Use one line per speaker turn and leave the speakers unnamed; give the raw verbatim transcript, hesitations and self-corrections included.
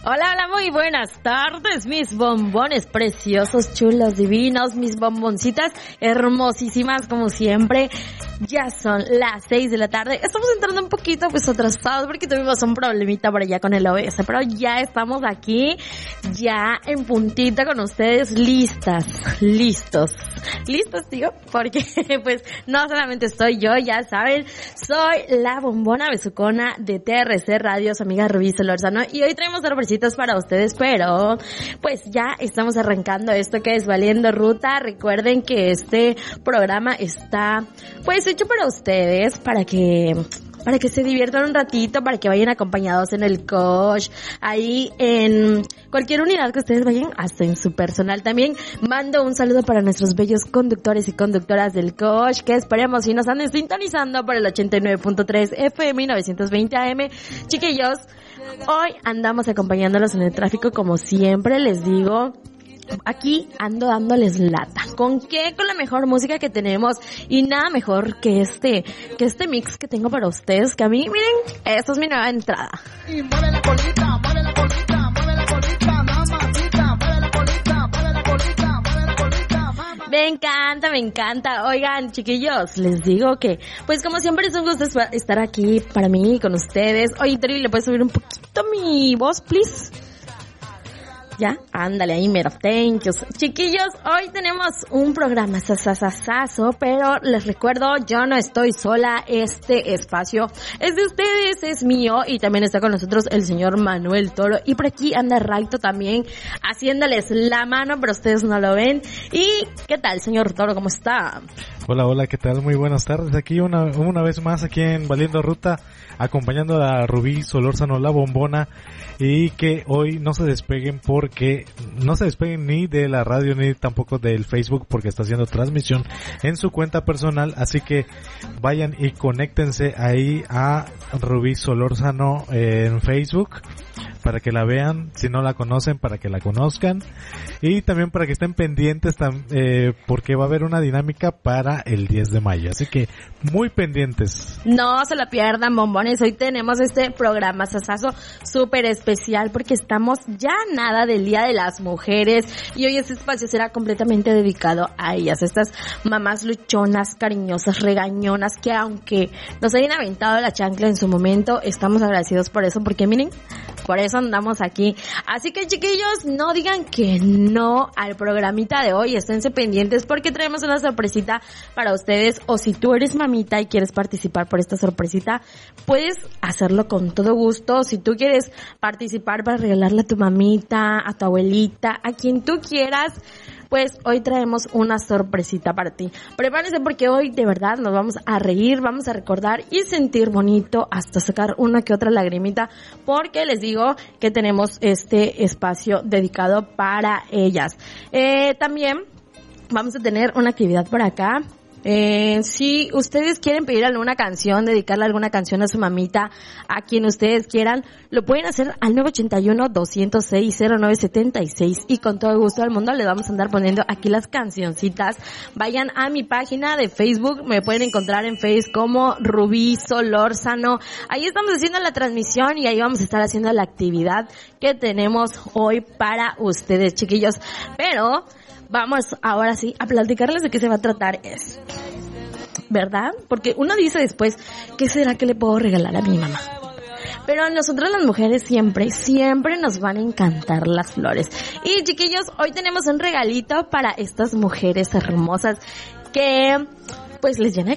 Hola, hola, muy buenas tardes, mis bombones preciosos, chulos, divinos, mis bomboncitas hermosísimas, como siempre. Ya son las seis de la tarde. Estamos entrando un poquito pues atrasados porque tuvimos un problemita por allá con el O B S, pero ya estamos aquí, ya en puntita con ustedes, listas, listos. Listos, tío, porque pues no solamente estoy yo, ya saben, soy la bombona besucona de T R C Radio, su amiga Rubí Solórzano, y hoy traemos sorpresitas para ustedes, pero pues ya estamos arrancando esto que es Valiendo Ruta. Recuerden que este programa está pues hecho para ustedes, para que para que se diviertan un ratito, para que vayan acompañados en el coach, ahí en cualquier unidad que ustedes vayan, hasta en su personal. También mando un saludo para nuestros bellos conductores y conductoras del coach, que esperemos si nos anden sintonizando por el ochenta y nueve punto tres F M y novecientos veinte A M. Chiquillos, hoy andamos acompañándolos en el tráfico como siempre, les digo. Aquí ando dándoles lata. ¿Con qué? Con la mejor música que tenemos. Y nada mejor que este, que este mix que tengo para ustedes. Que a mí, miren, esta es mi nueva entrada. Y mueve la colita, mueve la colita, mueve la colita, mamacita, mueve la colita, mueve la colita, mueve la colita, mamacita. Me encanta, me encanta. Oigan, chiquillos, les digo que, pues como siempre es un gusto estar aquí para mí, con ustedes. Oye, Terry, ¿le puedes subir un poquito mi voz, please? Ya, ándale ahí, mero, thank you. Chiquillos, hoy tenemos un programa sasasasazo, pero les recuerdo, yo no estoy sola, este espacio es de ustedes, es mío, y también está con nosotros el señor Manuel Toro, y por aquí anda Raito también, haciéndoles la mano, pero ustedes no lo ven. ¿Y qué tal, señor Toro, cómo está?
Hola, hola, ¿qué tal? Muy buenas tardes, aquí una, una vez más aquí en Valiendo Ruta, acompañando a Rubí Solórzano, la bombona, y que hoy no se despeguen porque no se despeguen ni de la radio ni tampoco del Facebook, porque está haciendo transmisión en su cuenta personal, así que vayan y conéctense ahí a Rubí Solórzano en Facebook para que la vean, si no la conocen, para que la conozcan, y también para que estén pendientes tam- eh, porque va a haber una dinámica para el diez de mayo, así que muy pendientes.
No se la pierdan, bombones. Hoy tenemos este programa sasazo súper especial porque estamos ya nada del Día de las Mujeres, y hoy este espacio será completamente dedicado a ellas, estas mamás luchonas, cariñosas, regañonas, que aunque nos hayan aventado la chancla en su momento, estamos agradecidos por eso, porque miren, por eso andamos aquí. Así que, chiquillos, no digan que no al programita de hoy, esténse pendientes porque traemos una sorpresita para ustedes, o si tú eres mamita y quieres participar por esta sorpresita, puedes hacerlo con todo gusto. Si tú quieres participar para regalarle a tu mamita, a tu abuelita, a quien tú quieras, pues hoy traemos una sorpresita para ti. Prepárense porque hoy de verdad nos vamos a reír, vamos a recordar y sentir bonito, hasta sacar una que otra lagrimita, porque les digo que tenemos este espacio dedicado para ellas. Eh, también vamos a tener una actividad por acá. Eh, si ustedes quieren pedir alguna canción, dedicarle alguna canción a su mamita, a quien ustedes quieran, lo pueden hacer al nueve ocho uno, dos cero seis, cero nueve siete seis, y con todo el gusto del mundo les vamos a andar poniendo aquí las cancioncitas. Vayan a mi página de Facebook, me pueden encontrar en Face como Rubí Solórzano. Ahí estamos haciendo la transmisión y ahí vamos a estar haciendo la actividad que tenemos hoy para ustedes, chiquillos. Pero vamos ahora sí a platicarles de qué se va a tratar esto, ¿verdad? Porque uno dice después, ¿qué será que le puedo regalar a mi mamá? Pero a nosotros las mujeres siempre, siempre nos van a encantar las flores. Y chiquillos, hoy tenemos un regalito para estas mujeres hermosas que pues les llena